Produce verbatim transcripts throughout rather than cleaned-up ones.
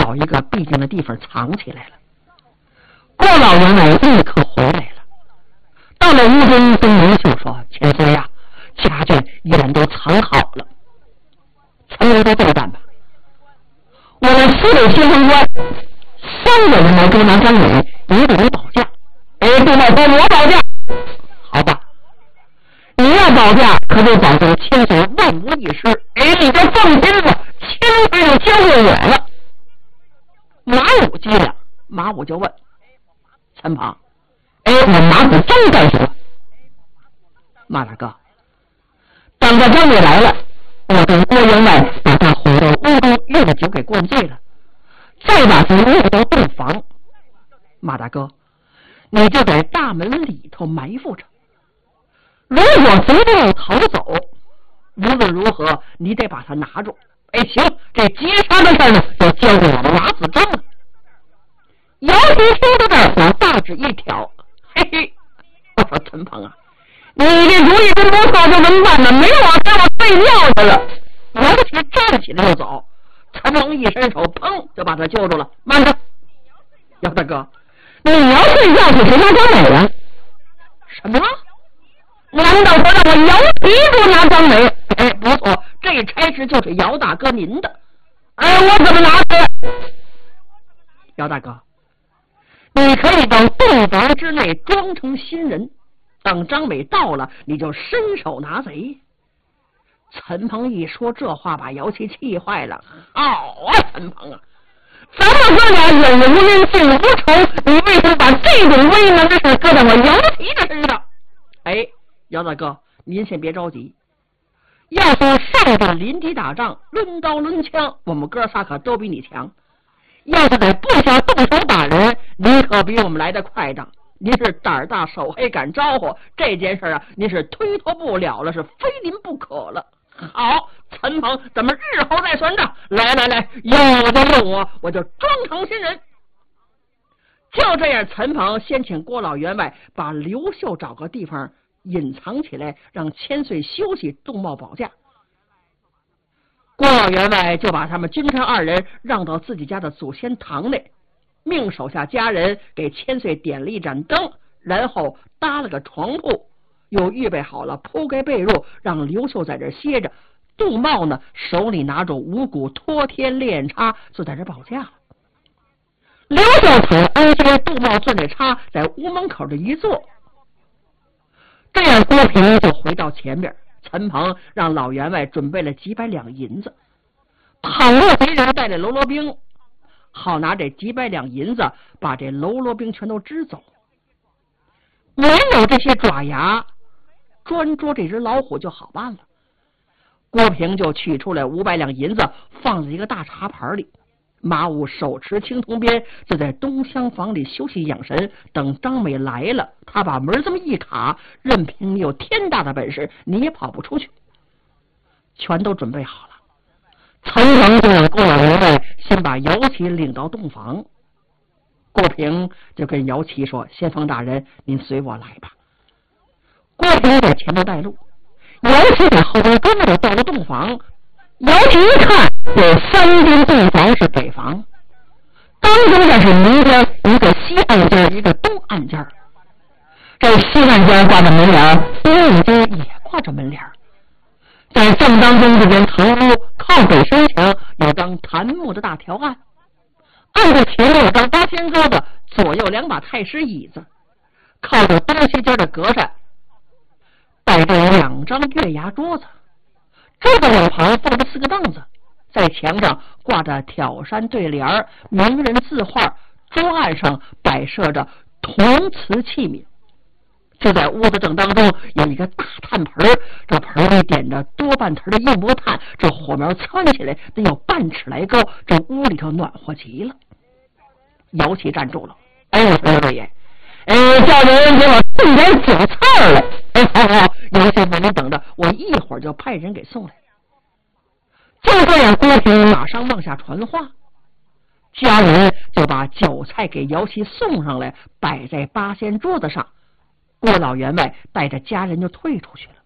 找一个僻静的地方藏起来了。郭老员外立刻回来了，到了屋中跟刘秀说：“千岁呀，家眷依然都藏好了，陈留都对办吧。我们西北先锋官三个人来捉拿张伟，一个人保驾。哎，杜茂说我保驾，好吧，你要保驾，可就保证千岁万无一失。哎，你就放心吧，千岁就交给我了。”马武急了，马武就问陈鹏：“哎，我马子忠干什么？”马大哥，等着张伟来了，我跟郭员外把他哄到屋中，用的酒给灌醉了，再把他弄到洞房。马大哥，你就在大门里头埋伏着，如果贼不逃走，无论如何你得把他拿住。哎，行，这劫杀的事呢，就交给我们马子忠了。姚提听到这儿，我大指一挑，嘿嘿，我说陈鹏啊，你这主意真不错，这怎么办呢？没有我让我睡尿去了。姚提站起来就走，陈鹏一伸手，砰就把他揪住了。慢着，姚大哥，你要睡觉去谁拿张美了？什么？难道说让我姚提不拿张美？哎，不错，这差事就是姚大哥您的。哎，我怎么拿去？姚大哥，你可以到洞房之内装成新人，等张美到了，你就伸手拿贼。陈鹏一说这话，把姚琪气坏了。好啊，陈鹏啊，咱们哥俩远无冤近无仇，你为什么把这种威能的事搁在我姚琪的身上？哎，姚大哥，您先别着急。要说上阵临敌打仗，抡刀抡枪，我们哥仨可都比你强。要是在部下动手打人，您可比我们来得快当。您是胆大手黑敢招呼，这件事啊，您是推脱不了了，是非您不可了。好，陈鹏，咱们日后再算账。来来来，用我就用我，我就装成新人。就这样，陈鹏先请郭老员外把刘秀找个地方隐藏起来，让千岁休息，动茂保驾。郭老员外就把他们君臣二人让到自己家的祖先堂内，命手下家人给千岁点了一盏灯，然后搭了个床铺，又预备好了铺盖被褥，让刘秀在这歇着。杜茂呢，手里拿着五谷托天炼叉，就在这保驾。刘秀躺挨着杜茂攥着叉，在屋门口这一坐。这样郭平就回到前边，陈鹏让老员外准备了几百两银子，倘若贼人带来喽啰兵，好拿这几百两银子把这喽啰兵全都支走。没有这些爪牙，专捉这只老虎就好办了。郭平就取出来五百两银子，放在一个大茶盘里。马武手持青铜鞭，就在东厢房里休息养神，等张美来了，他把门这么一卡，任凭你有天大的本事，你也跑不出去。全都准备好了，陈鹏就让郭老员外先把姚琪领到洞房。郭平就跟姚琪说：“先锋大人，您随我来吧。”郭平在前头带路，姚琪在后边跟着到了洞房。姚琪一看，有三间洞房是北房，当中这是明间，一个西岸间，一个东岸间。这西岸间挂着门帘，东岸间也挂着门帘。在正当中这间堂屋靠北山墙有张檀木的大条案，案子前面有张八仙桌子，左右两把太师椅子，靠着东西间的格扇摆着两张月牙桌子。桌子两旁放着四个凳子，在墙上挂着挑山对联、名人字画，桌案上摆设着铜瓷器皿。就在屋子正当中有一个大炭盆，这盆里点着多半盆的硬木炭，这火苗窜起来得有半尺来高，这屋里头暖和极了。姚琪站住了，哎，我说六爷，哎，叫人给我送点酒菜来。哎，好好，姚先生您等着，我一会儿就派人给送来。就这样，郭平马上往下传话，家人就把酒菜给姚琪送上来，摆在八仙桌子上。郭老员外带着家人就退出去了。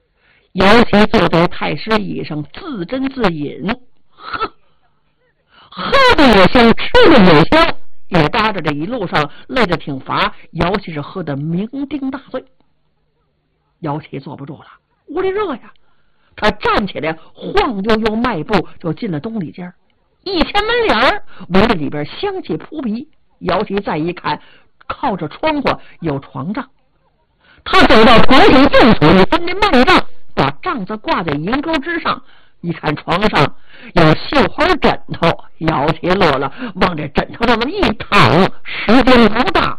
姚琪坐在太师椅上自斟自饮，呵， 喝的也香，吃的也香，也搭着这一路上累得挺乏，姚琦是喝得酩酊大醉。姚琦坐不住了，屋里热呀，他站起来晃悠悠迈步就进了东里间，一掀门帘，闻着里边香气扑鼻。姚琦再一看，靠着窗户有床帐，他走到床前正处一分的幔帐，把帐子挂在银钩之上，一看床上有绣花枕头，姚琦乐了，往这枕头上那么一躺，时间不大，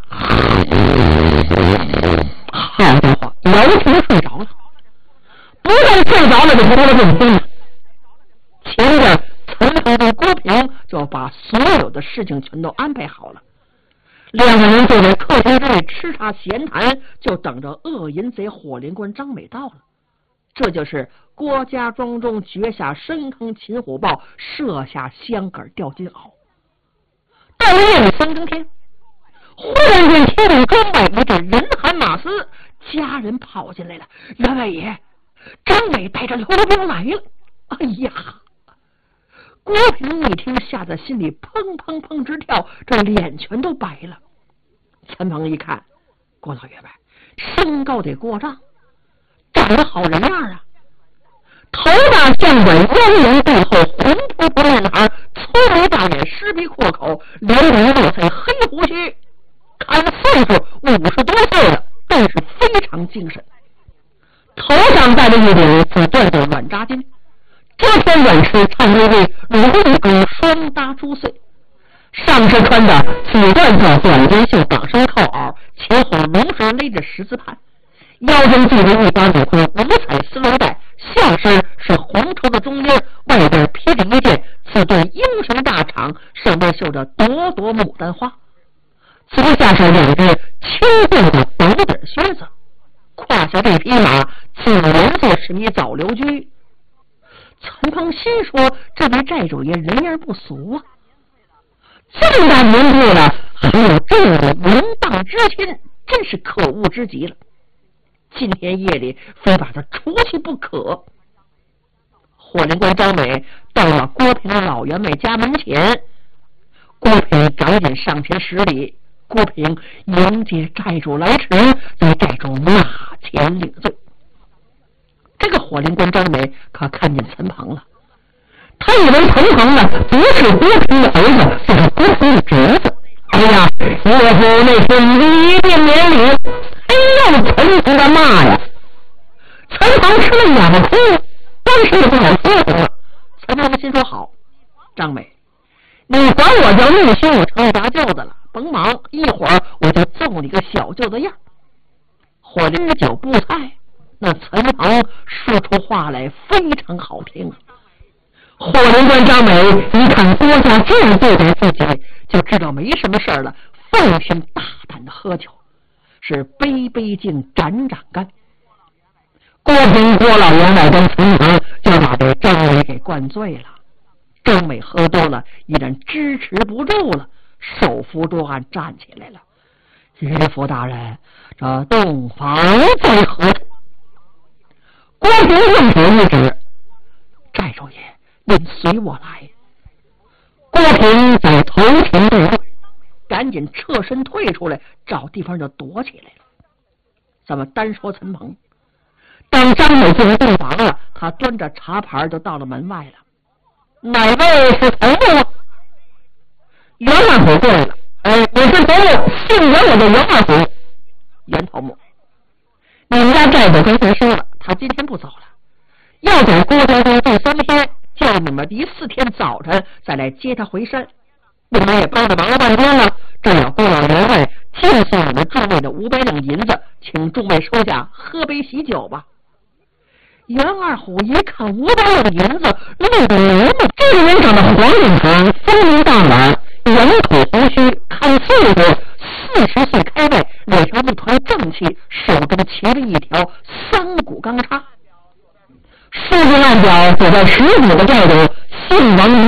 好家伙，姚琦睡着了。不但睡着了，就不了这天了。前边陈鹏跟郭平就把所有的事情全都安排好了，两个人坐在客厅之内吃茶闲谈，就等着恶淫贼火灵官张美到了。这就是郭家庄中掘下深坑擒虎豹，设下香杆吊金鳌。到了夜里三更天，忽然间听见庄外一阵人喊马嘶，家人跑进来了。员外爷，张美带着刘彪来了。哎呀！郭平一听，吓得心里砰砰砰直跳，这脸全都白了。陈鹏一看，郭老员外身高得过丈，长得好人样啊，头大像管，腰圆背后，红扑扑面庞，粗眉大眼，狮鼻阔口，连连络腮，黑胡须，看岁数五十多岁了，但是非常精神。头上戴着一顶紫缎的软扎巾，这天软是唱那位鲁玉钩双搭珠穗，上身穿着紫缎的短肩袖绑身扣袄，前后龙绳勒着十字畔，腰间系着一把鲁坤五彩丝绸带，下身是红绸的中间，外边披着一件此对英雄大氅，上边绣着朵朵牡丹花，此下是两只青鬃的薄底靴子，胯下这匹马此颜色是一枣流驹。陈鹏心说，这位寨主爷人样不俗啊，这么大年纪了还有这样的淫荡之心，真是可恶之极了。今天夜里非把他除去不可。火灵官张美到了郭平老员外家门前，郭平赶紧上前施礼。郭平迎接寨主来迟，在寨主马前领罪。这个火灵官张美可看见陈鹏了，他以为陈鹏呢不是郭平的儿子，就是郭平的侄子。哎呀，岳父那天礼变连理，哎呦，陈鹏的骂呀！陈鹏吃了哑巴哭，当时也不好说什么。陈鹏心说好，张美，你管我叫逆兄，我成了大舅子了，甭忙，一会儿我就揍你个小舅子样。火灵酒不菜，那陈鹏说出话来非常好听。火灵官张美一看郭家这样对待自己，就知道没什么事了，放心大胆的喝酒，是杯杯敬，盏盏干。郭平郭老员外跟陈鹏就把这张美给灌醉了。张美喝多了，已然支持不住了，手扶桌案站起来了。岳父大人，这洞房在何处？郭平用手一指，寨主爷，您随我来。郭平在头前对位，赶紧侧身退出来，找地方就躲起来了。咱们单说陈鹏，当张美进入洞房了，他端着茶盘就到了门外了。哪位是头目啊？袁二虎过来了。哎，我是头目，姓袁，我的袁二虎。袁头目，你们家寨主刚才说了，他今天不走了，要在郭家庄住三天，叫你们第四天早晨再来接他回山。你们也帮着忙了半天了，正要郭老员外借送你们诸位的五百两银子，请诸位收下，喝杯喜酒吧。袁二虎一看五百两银子，乐得流了。这个人长得黄脸长，丰明大碗，圆口胡须，看岁数四十岁开外，脸上一团正气，手中骑着一条三股钢叉。书中暗表所在十五个寨主，姓王名